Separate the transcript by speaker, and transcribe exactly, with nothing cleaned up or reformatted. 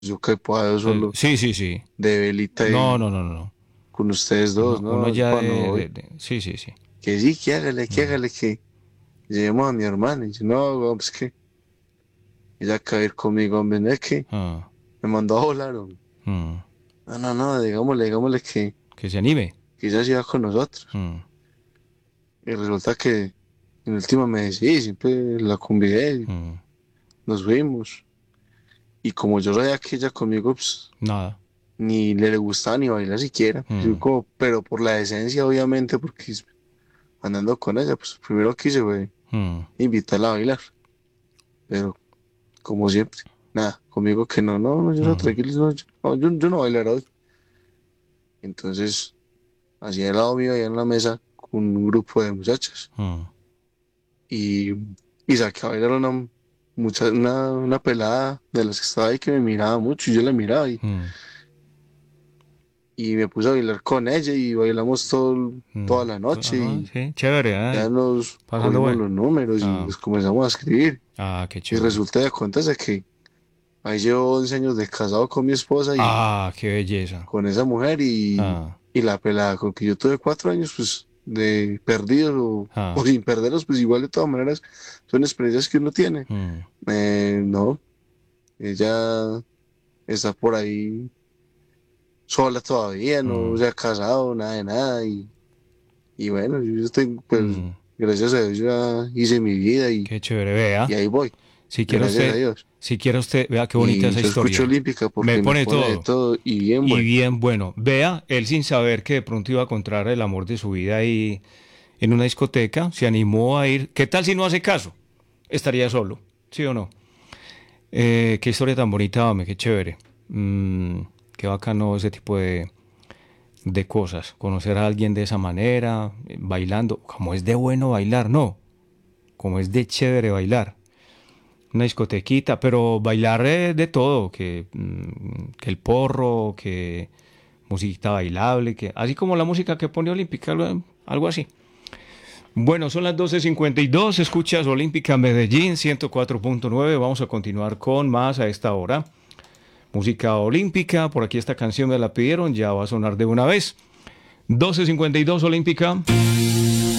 Speaker 1: Yo que puedo
Speaker 2: Eh,
Speaker 1: solo
Speaker 2: sí, sí, sí.
Speaker 1: de velita
Speaker 2: No,
Speaker 1: y
Speaker 2: no, no, no, no.
Speaker 1: con ustedes dos,
Speaker 2: Uno, uno
Speaker 1: ¿no? Yo
Speaker 2: ya
Speaker 1: cuando
Speaker 2: de,
Speaker 1: voy,
Speaker 2: de- de- Sí, sí, sí.
Speaker 1: que sí, que hágale, que
Speaker 2: Mm,
Speaker 1: hágale, que llevemos a mi hermana. Y yo, no, weón, pues que ella acaba de ir conmigo, hombre, no es que
Speaker 2: ah,
Speaker 1: me mandó a volar, hombre.
Speaker 2: mm.
Speaker 1: No, no, no, digámosle, digámosle que,
Speaker 2: Que se anime.
Speaker 1: que ella se iba con nosotros.
Speaker 2: Mm,
Speaker 1: Y resulta que en última me decía, siempre la convidé, y
Speaker 2: mm.
Speaker 1: nos fuimos. Y como yo sabía que ella conmigo, pues,
Speaker 2: Nada.
Speaker 1: ni le, le gustaba ni bailar siquiera, pues, yo
Speaker 2: Mm,
Speaker 1: como, pero por la decencia, obviamente, porque andando con ella, pues, primero que hice fue
Speaker 2: mm,
Speaker 1: invitarla a bailar. Pero, como siempre, nada, conmigo que no, no, no, yo no,
Speaker 2: mm,
Speaker 1: tranquilo, no, yo, no, yo, yo no bailaré hoy. Entonces, así al lado mío, allá en la mesa, con un grupo de muchachas.
Speaker 2: mm,
Speaker 1: Y, y saqué a bailar una, mucha, una, una pelada de las que estaba ahí que me miraba mucho y yo la miraba y,
Speaker 2: mm,
Speaker 1: y me puse a bailar con ella y bailamos todo,
Speaker 2: mm.
Speaker 1: toda la noche
Speaker 2: Ah,
Speaker 1: y
Speaker 2: sí, chévere,
Speaker 1: ya
Speaker 2: ay.
Speaker 1: nos
Speaker 2: Pasando
Speaker 1: cogimos
Speaker 2: bueno.
Speaker 1: los números y
Speaker 2: Ah,
Speaker 1: los comenzamos a escribir.
Speaker 2: ah, qué
Speaker 1: Y
Speaker 2: chévere.
Speaker 1: resulta de cuentas de que ahí llevo once años de casado con mi esposa y
Speaker 2: Ah, qué belleza.
Speaker 1: con esa mujer y,
Speaker 2: Ah,
Speaker 1: y la pelada con que yo tuve cuatro años pues de perdidos o, o
Speaker 2: ah,
Speaker 1: sin perderlos pues igual de todas maneras son experiencias que uno tiene.
Speaker 2: mm,
Speaker 1: Eh, no, ella está por ahí sola todavía, no
Speaker 2: mm,
Speaker 1: se ha casado, nada de nada y, y bueno, yo estoy pues
Speaker 2: mm.
Speaker 1: gracias a Dios ya hice mi vida y,
Speaker 2: Qué chévere,
Speaker 1: y
Speaker 2: vea.
Speaker 1: ahí voy,
Speaker 2: Si quiere
Speaker 1: gracias a
Speaker 2: usted,
Speaker 1: Dios.
Speaker 2: si quiere usted, vea qué bonita
Speaker 1: Y
Speaker 2: esa
Speaker 1: yo escucho
Speaker 2: historia.
Speaker 1: Olímpica
Speaker 2: Me
Speaker 1: porque me
Speaker 2: pone
Speaker 1: pone de
Speaker 2: todo.
Speaker 1: todo y bien
Speaker 2: Y
Speaker 1: bueno.
Speaker 2: bien, bueno, vea, él sin saber que de pronto iba a encontrar el amor de su vida ahí en una discoteca, se animó a ir. ¿Qué tal si no hace caso? Estaría solo, ¿sí o no? Eh, qué historia tan bonita, hombre, qué chévere. Mm, qué bacano ese tipo de, de cosas. Conocer a alguien de esa manera, eh, bailando. Como es de bueno bailar, no. Como es de chévere bailar. Una discotequita, pero bailar eh, de todo, que, mm, que el porro, que musiquita bailable, que así como la música que pone Olímpica, algo, algo así. Bueno, son las doce cincuenta y dos, escuchas Olímpica Medellín ciento cuatro punto nueve, vamos a continuar con más a esta hora. Música olímpica, por aquí esta canción me la pidieron, ya va a sonar de una vez. doce cincuenta y dos Olímpica.